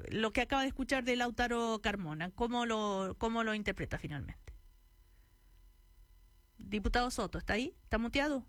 lo que acaba de escuchar de Lautaro Carmona, ¿cómo lo interpreta finalmente? Diputado Soto, ¿está ahí? ¿Está muteado?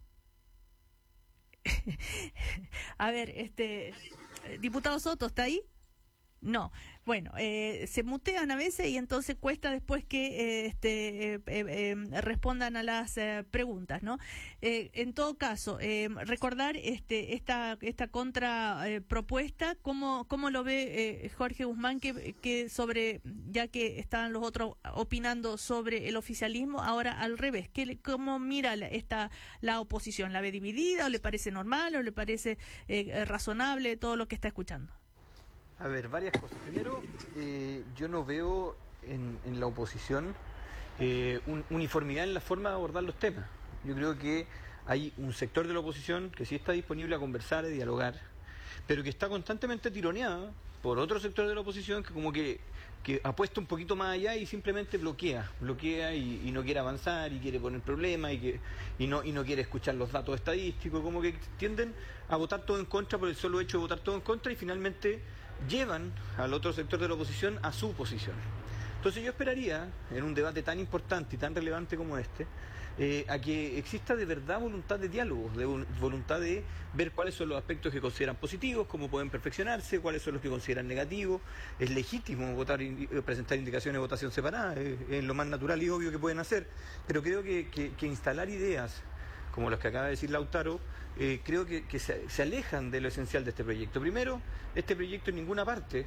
A ver, diputado Soto, ¿está ahí? No, bueno, se mutean a veces y entonces cuesta después que respondan a las preguntas, ¿no? En todo caso, recordar esta contrapropuesta, ¿cómo lo ve Jorge Guzmán, que sobre, ya que están los otros opinando sobre el oficialismo, ahora al revés, ¿cómo mira la oposición? ¿La ve dividida o le parece normal o le parece razonable todo lo que está escuchando? A ver, varias cosas. Primero, yo no veo en la oposición uniformidad en la forma de abordar los temas. Yo creo que hay un sector de la oposición que sí está disponible a conversar, a dialogar, pero que está constantemente tironeada por otro sector de la oposición que como que apuesta un poquito más allá y simplemente bloquea y no quiere avanzar y quiere poner problemas y no quiere escuchar los datos estadísticos, como que tienden a votar todo en contra por el solo hecho de votar todo en contra y finalmente llevan al otro sector de la oposición a su posición. Entonces yo esperaría, en un debate tan importante y tan relevante como este, a que exista de verdad voluntad de diálogo, voluntad de ver cuáles son los aspectos que consideran positivos, cómo pueden perfeccionarse, cuáles son los que consideran negativos. Es legítimo presentar indicaciones de votación separada, es lo más natural y obvio que pueden hacer, pero creo que instalar ideas como los que acaba de decir Lautaro, creo que se alejan de lo esencial de este proyecto. Primero, este proyecto en ninguna parte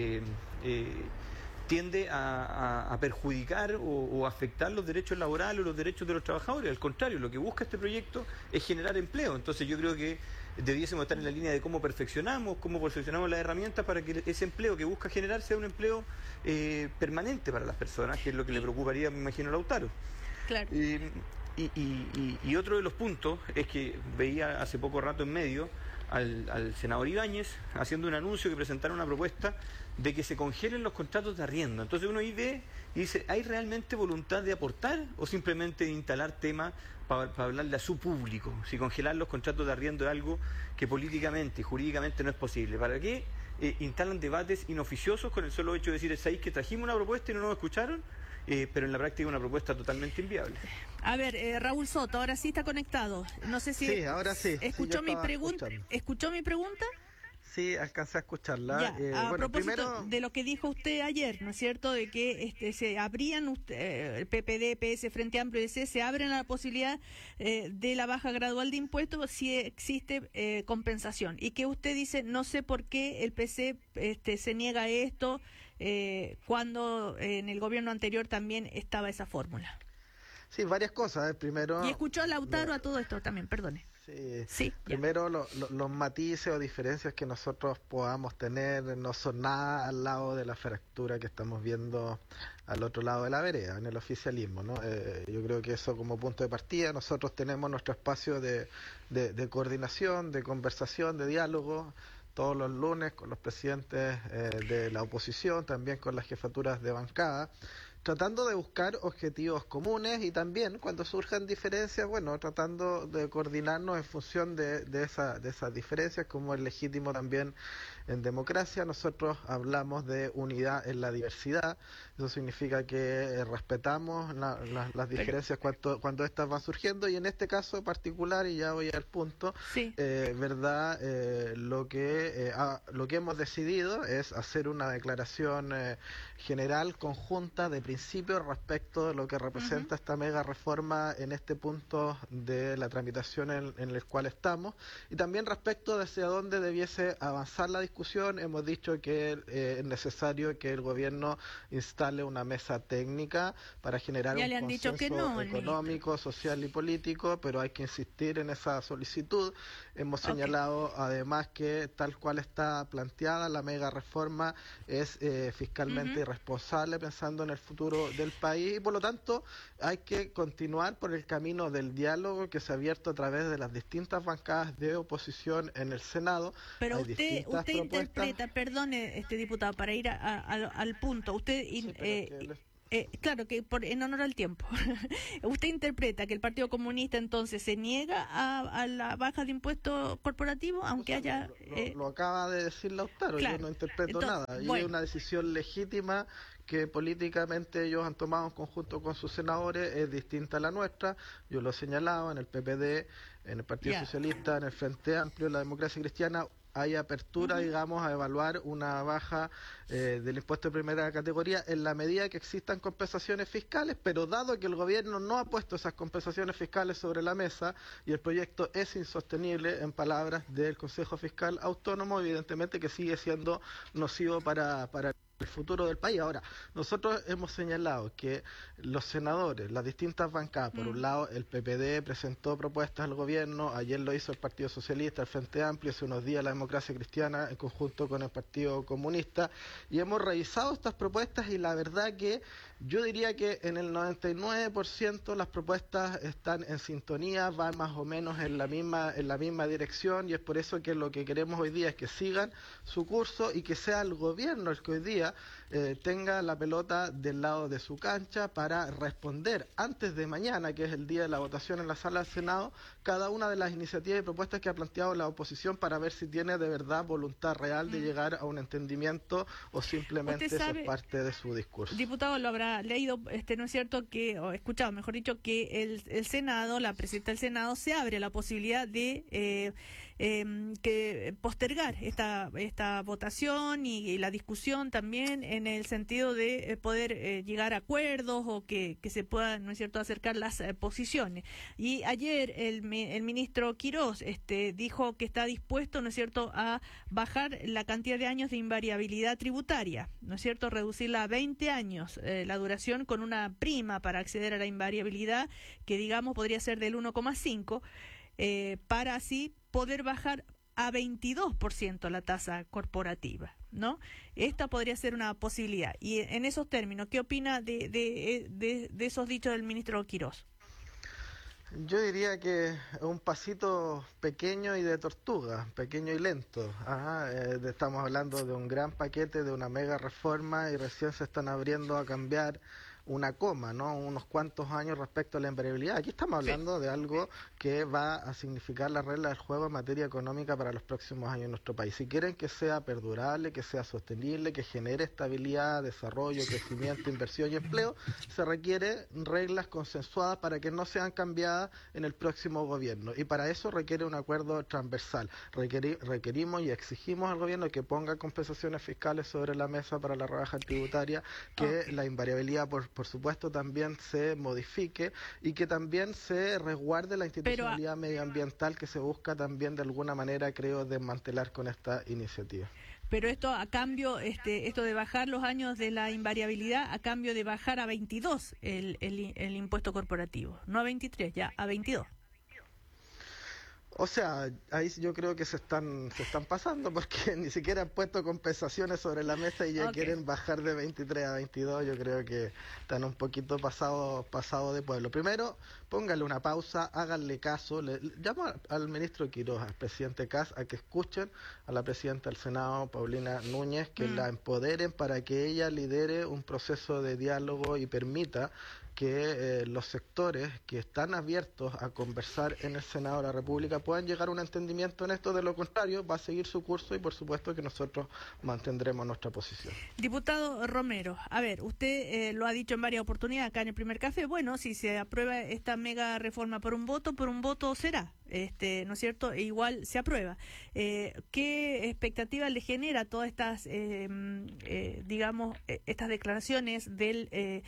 tiende a perjudicar o afectar los derechos laborales o los derechos de los trabajadores. Al contrario, lo que busca este proyecto es generar empleo. Entonces yo creo que debiésemos estar en la línea de cómo perfeccionamos las herramientas para que ese empleo que busca generar sea un empleo permanente para las personas, que es lo que le preocuparía, me imagino, a Lautaro. Claro. Y otro de los puntos es que veía hace poco rato en medio al senador Ibáñez haciendo un anuncio que presentara una propuesta de que se congelen los contratos de arriendo. Entonces uno ahí ve y dice, ¿hay realmente voluntad de aportar o simplemente de instalar temas para hablarle a su público? Si congelar los contratos de arriendo es algo que políticamente y jurídicamente no es posible, ¿para qué instalan debates inoficiosos con el solo hecho de decir, es ahí que trajimos una propuesta y no nos escucharon? Pero en la práctica es una propuesta totalmente inviable. A ver, Raúl Soto, ahora sí está conectado. No sé si... Sí, ahora sí. ¿Escuchó mi pregunta? ¿Escuchó mi pregunta? Sí, alcancé a escucharla. Ya, a propósito de lo que dijo usted ayer, ¿no es cierto? De que se abrían, el PPD, PS, Frente Amplio y DC, se abren a la posibilidad de la baja gradual de impuestos si existe compensación. Y que usted dice, no sé por qué el PC se niega a esto cuando en el gobierno anterior también estaba esa fórmula. Sí, varias cosas. Primero... Y escuchó a Lautaro a todo esto también, perdone. Sí, primero los matices o diferencias que nosotros podamos tener no son nada al lado de la fractura que estamos viendo al otro lado de la vereda, en el oficialismo, ¿no? Yo creo que eso como punto de partida. Nosotros tenemos nuestro espacio de coordinación, de conversación, de diálogo, todos los lunes con los presidentes de la oposición, también con las jefaturas de bancada, tratando de buscar objetivos comunes y también cuando surjan diferencias, bueno, tratando de coordinarnos en función de esas diferencias, como es legítimo también en democracia. Nosotros hablamos de unidad en la diversidad, eso significa que respetamos las diferencias cuando estas van surgiendo, y en este caso particular, y ya voy al punto, sí. Verdad, lo que hemos decidido es hacer una declaración general conjunta de principios respecto de lo que representa esta mega reforma en este punto de la tramitación en el cual estamos, y también respecto de hacia dónde debiese avanzar la discusión. Hemos dicho que es necesario que el gobierno instale una mesa técnica para generar un consenso económico, social y político, pero hay que insistir en esa solicitud. Hemos señalado además que tal cual está planteada la mega reforma es fiscalmente irresponsable pensando en el futuro del país, y por lo tanto hay que continuar por el camino del diálogo que se ha abierto a través de las distintas bancadas de oposición en el Senado. Pero usted interpreta, perdone, diputado, para ir al punto, usted Claro, que en honor al tiempo. ¿Usted interpreta que el Partido Comunista entonces se niega a la baja de impuesto corporativo, aunque O sea, haya... lo acaba de decir Lautaro, yo claro, no interpreto entonces, nada. Y es bueno, una decisión legítima que políticamente ellos han tomado en conjunto con sus senadores, es distinta a la nuestra. Yo lo he señalado en el PPD, en el Partido ya. Socialista, en el Frente Amplio, en la Democracia Cristiana. Hay apertura, Ujú. digamos, a evaluar una baja del impuesto de primera categoría en la medida que existan compensaciones fiscales, pero dado que el gobierno no ha puesto esas compensaciones fiscales sobre la mesa y el proyecto es insostenible, en palabras del Consejo Fiscal Autónomo, evidentemente que sigue siendo nocivo para el futuro del país. Ahora, nosotros hemos señalado que los senadores, las distintas bancadas, por un lado el PPD presentó propuestas al gobierno, ayer lo hizo el Partido Socialista, el Frente Amplio, hace unos días la Democracia Cristiana en conjunto con el Partido Comunista, y hemos revisado estas propuestas y la verdad que yo diría que en el 99% las propuestas están en sintonía, van más o menos en la misma dirección, y es por eso que lo que queremos hoy día es que sigan su curso y que sea el gobierno el que hoy día tenga la pelota del lado de su cancha para responder antes de mañana, que es el día de la votación en la sala del Senado, cada una de las iniciativas y propuestas que ha planteado la oposición para ver si tiene de verdad voluntad real de llegar a un entendimiento o simplemente ser parte de su discurso. Diputado, lo habrá leído, ¿no es cierto? Que, o escuchado, mejor dicho, que el Senado, la presidenta del Senado, se abre la posibilidad de que postergar esta votación y la discusión también en el sentido de poder llegar a acuerdos o que se puedan, ¿no es cierto?, acercar las posiciones. Y ayer el ministro Quirós dijo que está dispuesto, ¿no es cierto?, a bajar la cantidad de años de invariabilidad tributaria, ¿no es cierto?, reducirla a 20 años, la duración con una prima para acceder a la invariabilidad que, digamos, podría ser del 1,5, para así poder bajar a 22% la tasa corporativa, ¿no? Esta podría ser una posibilidad. Y en esos términos, ¿qué opina de esos dichos del ministro Quirós? Yo diría que es un pasito pequeño y de tortuga, pequeño y lento. Estamos hablando de un gran paquete, de una mega reforma y recién se están abriendo a cambiar una coma, ¿no? Unos cuantos años respecto a la invariabilidad. Aquí estamos hablando de algo que va a significar la regla del juego en materia económica para los próximos años en nuestro país. Si quieren que sea perdurable, que sea sostenible, que genere estabilidad, desarrollo, crecimiento, inversión y empleo, se requiere reglas consensuadas para que no sean cambiadas en el próximo gobierno. Y para eso requiere un acuerdo transversal. Requerimos y exigimos al gobierno que ponga compensaciones fiscales sobre la mesa para la rebaja tributaria, que la invariabilidad por supuesto también se modifique y que también se resguarde la institucionalidad medioambiental que se busca también de alguna manera, creo, desmantelar con esta iniciativa. Pero esto a cambio, esto de bajar los años de la invariabilidad, a cambio de bajar a 22 el impuesto corporativo, no a 23, ya a 22. O sea, ahí yo creo que se están pasando porque ni siquiera han puesto compensaciones sobre la mesa y ya quieren bajar de 23 a 22. Yo creo que están un poquito pasado de pueblo. Primero, póngale una pausa, háganle caso. Llamo al ministro Quirós, al presidente Kast, a que escuchen a la presidenta del Senado, Paulina Núñez, que la empoderen para que ella lidere un proceso de diálogo y permita que los sectores que están abiertos a conversar en el Senado de la República puedan llegar a un entendimiento en esto. De lo contrario, va a seguir su curso y por supuesto que nosotros mantendremos nuestra posición. Diputado Romero, a ver, usted lo ha dicho en varias oportunidades acá en el primer café, bueno, si se aprueba esta mega reforma por un voto será. ¿No es cierto? E igual se aprueba. ¿Qué expectativas le genera todas estas, digamos, estas declaraciones de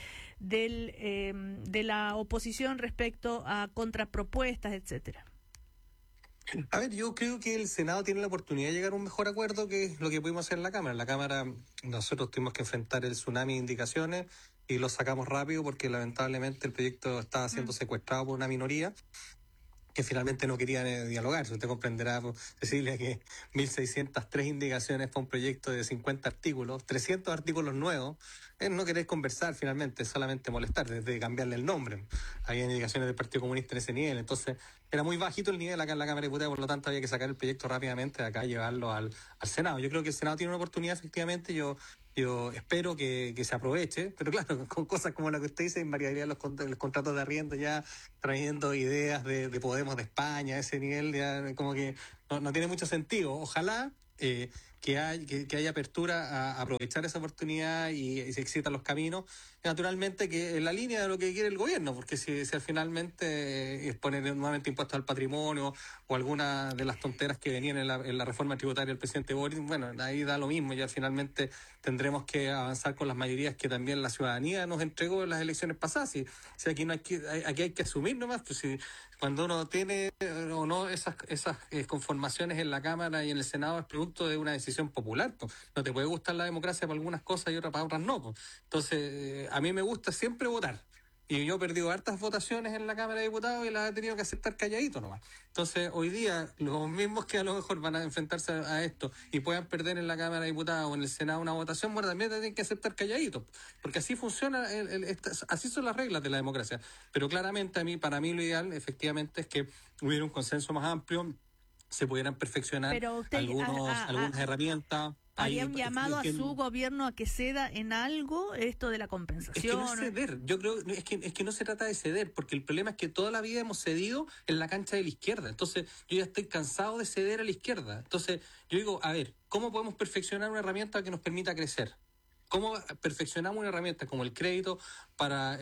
la oposición respecto a contrapropuestas, etcétera? A ver, yo creo que el Senado tiene la oportunidad de llegar a un mejor acuerdo que lo que pudimos hacer en la Cámara. En la Cámara nosotros tuvimos que enfrentar el tsunami de indicaciones y lo sacamos rápido porque lamentablemente el proyecto estaba siendo secuestrado por una minoría que finalmente no querían dialogar. Usted comprenderá, Cecilia, que 1.603 indicaciones para un proyecto de 50 artículos, 300 artículos nuevos, es no querer conversar finalmente, es solamente molestar, desde cambiarle el nombre. Había indicaciones del Partido Comunista en ese nivel, entonces era muy bajito el nivel acá en la Cámara de Diputados, por lo tanto había que sacar el proyecto rápidamente de acá y llevarlo al Senado. Yo creo que el Senado tiene una oportunidad, efectivamente. Yo Yo espero que se aproveche, pero claro, con cosas como la que usted dice, invariabilidad de los contratos de arriendo, ya trayendo ideas de Podemos de España, ese nivel, ya como que no tiene mucho sentido. Ojalá que haya apertura a aprovechar esa oportunidad y se excitan los caminos, naturalmente que en la línea de lo que quiere el gobierno, porque si finalmente es poner nuevamente impuestos al patrimonio o alguna de las tonteras que venían en la reforma tributaria del presidente Boris, bueno, ahí da lo mismo, ya finalmente tendremos que avanzar con las mayorías que también la ciudadanía nos entregó en las elecciones pasadas. Si aquí aquí hay que asumir nomás, pues si cuando uno tiene o no esas conformaciones en la Cámara y en el Senado es producto de una decisión popular, pues. No te puede gustar la democracia para algunas cosas y para otras no, pues. Entonces, a mí me gusta siempre votar. Y yo he perdido hartas votaciones en la Cámara de Diputados y las he tenido que aceptar calladito nomás. Entonces, hoy día, los mismos que a lo mejor van a enfrentarse a esto y puedan perder en la Cámara de Diputados o en el Senado una votación, bueno, también tienen que aceptar calladito. Porque así funciona, así son las reglas de la democracia. Pero claramente, para mí lo ideal, efectivamente, es que hubiera un consenso más amplio, se pudieran perfeccionar algunas herramientas. ¿Haría un llamado a su gobierno a que ceda en algo esto de la compensación? Es que no es ceder, yo creo, es que no se trata de ceder, porque el problema es que toda la vida hemos cedido en la cancha de la izquierda. Entonces, yo ya estoy cansado de ceder a la izquierda. Entonces, yo digo, a ver, ¿cómo podemos perfeccionar una herramienta que nos permita crecer? ¿Cómo perfeccionamos una herramienta como el crédito para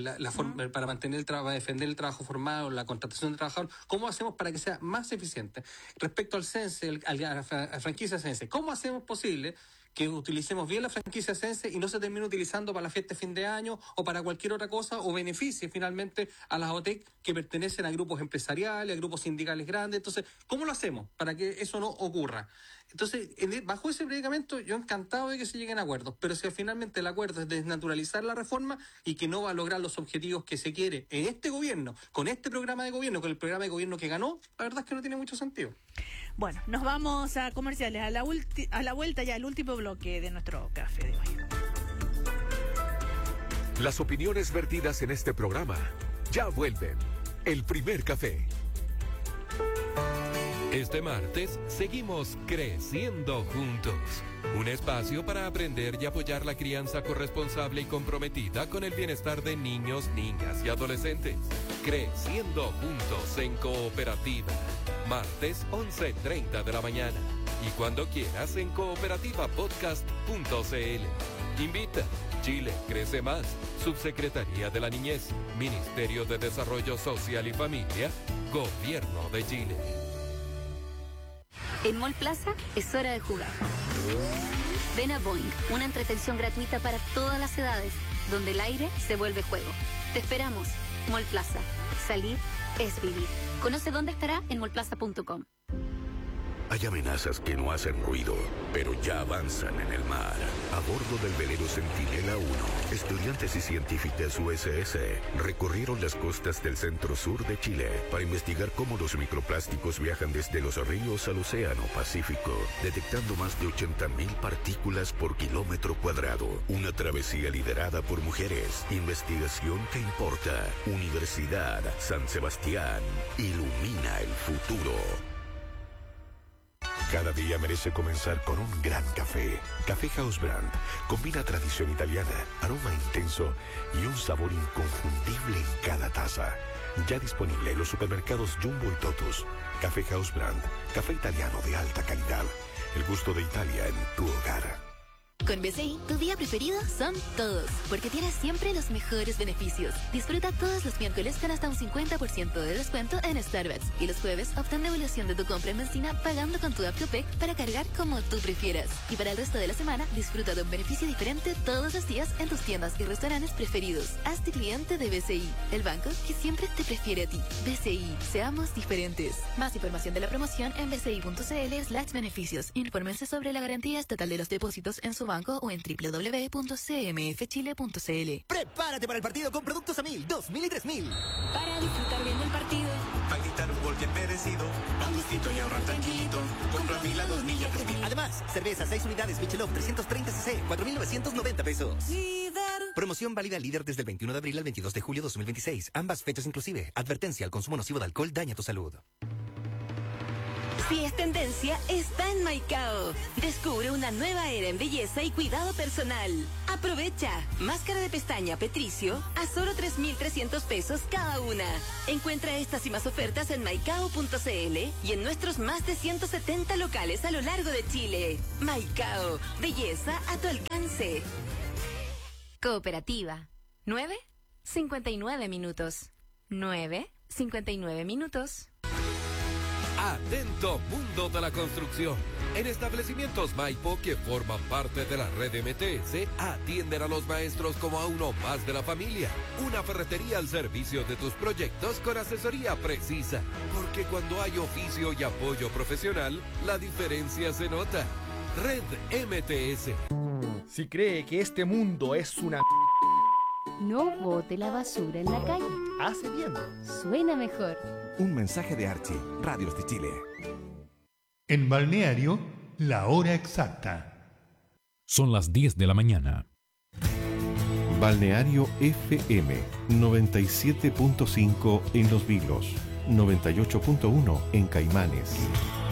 para mantener para defender el trabajo formal, la contratación de trabajadores? ¿Cómo hacemos para que sea más eficiente? Respecto al CENSE, a la franquicia CENSE, ¿cómo hacemos posible que utilicemos bien la franquicia CENSE y no se termine utilizando para la fiesta de fin de año o para cualquier otra cosa, o beneficie finalmente a las OTEC que pertenecen a grupos empresariales, a grupos sindicales grandes? Entonces, ¿cómo lo hacemos para que eso no ocurra? Entonces, bajo ese predicamento, yo encantado de que se lleguen a acuerdos, pero si finalmente el acuerdo es desnaturalizar la reforma y que no va a lograr los objetivos que se quiere en este gobierno, con este programa de gobierno, con el programa de gobierno que ganó, la verdad es que no tiene mucho sentido. Bueno, nos vamos a comerciales, a la vuelta ya, el último bloque de nuestro café de hoy. Las opiniones vertidas en este programa ya vuelven. El primer café. Este martes seguimos creciendo juntos. Un espacio para aprender y apoyar la crianza corresponsable y comprometida con el bienestar de niños, niñas y adolescentes. Creciendo juntos en cooperativa. Martes 11:30 de la mañana. Y cuando quieras en cooperativapodcast.cl. Invita. Chile crece más. Subsecretaría de la Niñez. Ministerio de Desarrollo Social y Familia. Gobierno de Chile. En Mall Plaza es hora de jugar. Ven a Boing, una entretención gratuita para todas las edades, donde el aire se vuelve juego. Te esperamos. Mall Plaza. Salir es vivir. Conoce dónde estará en mallplaza.com. Hay amenazas que no hacen ruido, pero ya avanzan en el mar. A bordo del velero Centinela 1, estudiantes y científicas USS recorrieron las costas del centro-sur de Chile para investigar cómo los microplásticos viajan desde los ríos al océano Pacífico, detectando más de 80.000 partículas por kilómetro cuadrado. Una travesía liderada por mujeres. Investigación que importa. Universidad San Sebastián. Ilumina el futuro. Cada día merece comenzar con un gran café. Café House Brand combina tradición italiana, aroma intenso y un sabor inconfundible en cada taza. Ya disponible en los supermercados Jumbo y Totus. Café House Brand, café italiano de alta calidad. El gusto de Italia en tu hogar. Con BCI, tu día preferido son todos, porque tienes siempre los mejores beneficios. Disfruta todos los miércoles con hasta un 50% de descuento en Starbucks. Y los jueves, obtén devolución de tu compra en benzina pagando con tu app Copec para cargar como tú prefieras. Y para el resto de la semana, disfruta de un beneficio diferente todos los días en tus tiendas y restaurantes preferidos. Hazte cliente de BCI, el banco que siempre te prefiere a ti. BCI, seamos diferentes. Más información de la promoción en bci.cl/beneficios. Infórmense sobre la garantía estatal de los depósitos en su banco o en www.cmfchile.cl. Prepárate para el partido con productos a 1000, 2000 y 3000. Para disfrutar bien del partido. Para gritar un gol bien merecido. A gustito y ahorrar tranquilito. Compra 1000 a 2000 y a 3000. Además, cerveza 6 unidades Michelob 330 cc, 4.990 pesos. Líder. Promoción válida líder desde el 21 de abril al 22 de julio 2026. Ambas fechas inclusive. Advertencia: el consumo nocivo de alcohol daña tu salud. Si es tendencia, está en Maicao. Descubre una nueva era en belleza y cuidado personal. Aprovecha. Máscara de pestaña Petricio a solo 3.300 pesos cada una. Encuentra estas y más ofertas en maicao.cl y en nuestros más de 170 locales a lo largo de Chile. Maicao. Belleza a tu alcance. Cooperativa. 9:59 minutos. 9:59 minutos. Atento mundo de la construcción. En establecimientos Maipo que forman parte de la red MTS, atienden a los maestros como a uno más de la familia. Una ferretería al servicio de tus proyectos con asesoría precisa. Porque cuando hay oficio y apoyo profesional, la diferencia se nota. Red MTS. Si cree que este mundo es una... No bote la basura en la calle. Hace bien. Suena mejor. Un mensaje de Archie, Radios de Chile. En Balneario, la hora exacta. Son las 10 de la mañana. Balneario FM 97.5 en Los Vilos, 98.1 en Caimanes.